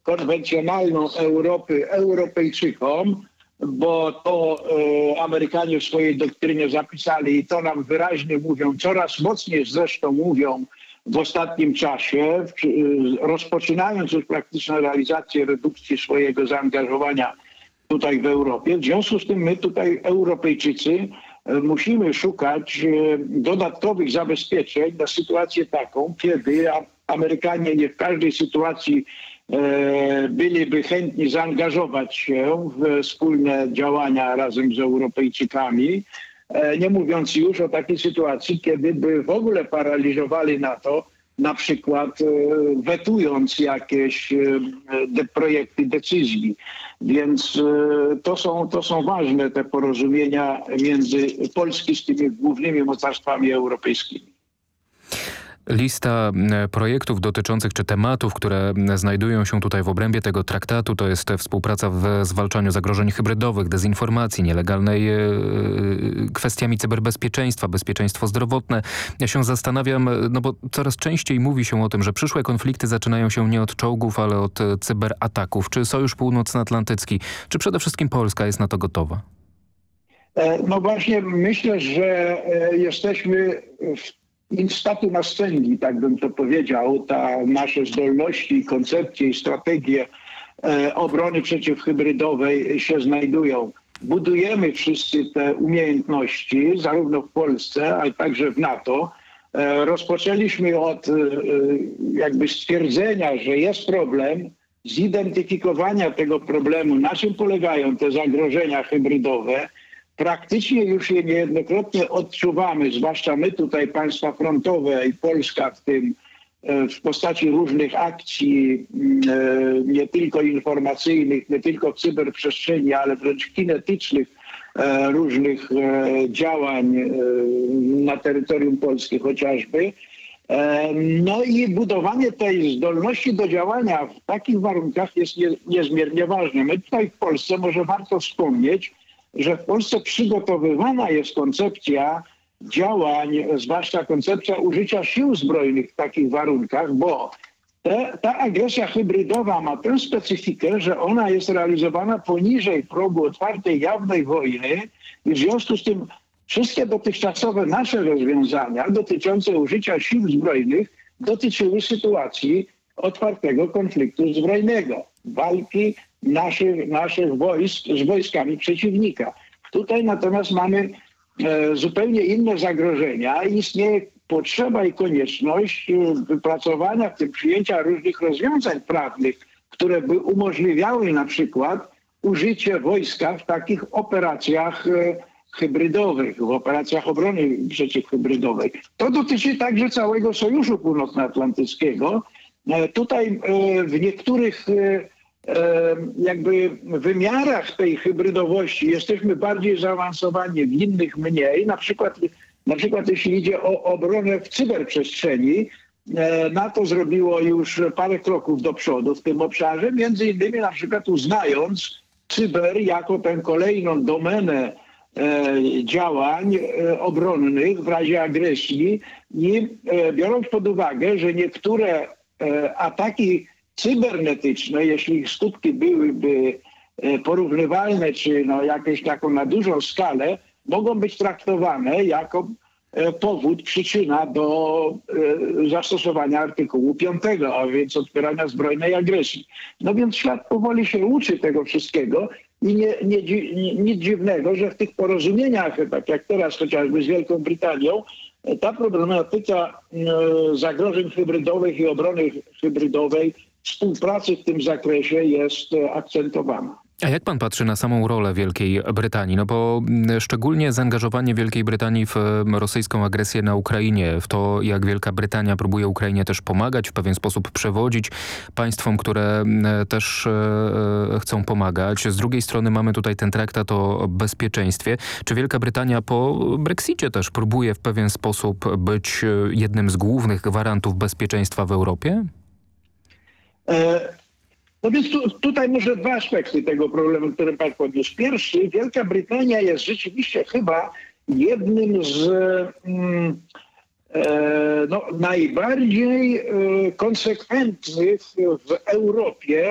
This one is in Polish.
konwencjonalną Europy Europejczykom, bo to Amerykanie w swojej doktrynie zapisali i to nam wyraźnie mówią, coraz mocniej zresztą mówią w ostatnim czasie, rozpoczynając już praktyczną realizację redukcji swojego zaangażowania tutaj w Europie. W związku z tym my tutaj, Europejczycy, musimy szukać dodatkowych zabezpieczeń na sytuację taką, kiedy Amerykanie nie w każdej sytuacji byliby chętni zaangażować się w wspólne działania razem z Europejczykami, nie mówiąc już o takiej sytuacji, kiedy by w ogóle paraliżowali NATO, na przykład wetując jakieś projekty decyzji. Więc to są ważne te porozumienia między Polski z tymi głównymi mocarstwami europejskimi. Lista projektów dotyczących czy tematów, które znajdują się tutaj w obrębie tego traktatu, to jest współpraca w zwalczaniu zagrożeń hybrydowych, dezinformacji, nielegalnej, kwestiami cyberbezpieczeństwa, bezpieczeństwo zdrowotne. Ja się zastanawiam, no bo coraz częściej mówi się o tym, że przyszłe konflikty zaczynają się nie od czołgów, ale od cyberataków. Czy Sojusz Północnoatlantycki, czy przede wszystkim Polska jest na to gotowa? No właśnie myślę, że jesteśmy w statu następni, tak bym to powiedział. Nasze zdolności, koncepcje i strategie obrony przeciwhybrydowej się znajdują. Budujemy wszyscy te umiejętności, zarówno w Polsce, ale także w NATO. Rozpoczęliśmy od jakby stwierdzenia, że jest problem, zidentyfikowania tego problemu, na czym polegają te zagrożenia hybrydowe. Praktycznie już je niejednokrotnie odczuwamy, zwłaszcza my tutaj, państwa frontowe i Polska w tym, w postaci różnych akcji, nie tylko informacyjnych, nie tylko w cyberprzestrzeni, ale wręcz kinetycznych, różnych działań na terytorium Polski chociażby. No i budowanie tej zdolności do działania w takich warunkach jest niezmiernie ważne. My tutaj w Polsce, może warto wspomnieć, że w Polsce przygotowywana jest koncepcja działań, zwłaszcza koncepcja użycia sił zbrojnych w takich warunkach, bo ta agresja hybrydowa ma tę specyfikę, że ona jest realizowana poniżej progu otwartej, jawnej wojny i w związku z tym wszystkie dotychczasowe nasze rozwiązania dotyczące użycia sił zbrojnych dotyczyły sytuacji otwartego konfliktu zbrojnego, walki naszych wojsk z wojskami przeciwnika. Tutaj natomiast mamy zupełnie inne zagrożenia i istnieje potrzeba i konieczność wypracowania, w tym przyjęcia różnych rozwiązań prawnych, które by umożliwiały na przykład użycie wojska w takich operacjach hybrydowych, w operacjach obrony przeciwhybrydowej. To dotyczy także całego Sojuszu Północnoatlantyckiego. Tutaj w niektórych jakby wymiarach tej hybrydowości jesteśmy bardziej zaawansowani, w innych mniej. Na przykład jeśli idzie o obronę w cyberprzestrzeni, NATO zrobiło już parę kroków do przodu w tym obszarze, między innymi na przykład uznając cyber jako tę kolejną domenę działań obronnych w razie agresji i biorąc pod uwagę, że niektóre ataki cybernetyczne, jeśli ich skutki byłyby porównywalne, czy jakieś taką na dużą skalę, mogą być traktowane jako powód, przyczyna do zastosowania artykułu 5, a więc odpierania zbrojnej agresji. No więc świat powoli się uczy tego wszystkiego i nic dziwnego, że w tych porozumieniach, tak jak teraz chociażby z Wielką Brytanią, ta problematyka zagrożeń hybrydowych i obrony hybrydowej, współpracy w tym zakresie jest akcentowana. A jak pan patrzy na samą rolę Wielkiej Brytanii? No bo szczególnie zaangażowanie Wielkiej Brytanii w rosyjską agresję na Ukrainie, w to jak Wielka Brytania próbuje Ukrainie też pomagać, w pewien sposób przewodzić państwom, które też chcą pomagać. Z drugiej strony mamy tutaj ten traktat o bezpieczeństwie. Czy Wielka Brytania po Brexicie też próbuje w pewien sposób być jednym z głównych gwarantów bezpieczeństwa w Europie? No więc tutaj może dwa aspekty tego problemu, który pan podniósł. Pierwszy, Wielka Brytania jest rzeczywiście chyba jednym z najbardziej konsekwentnych w Europie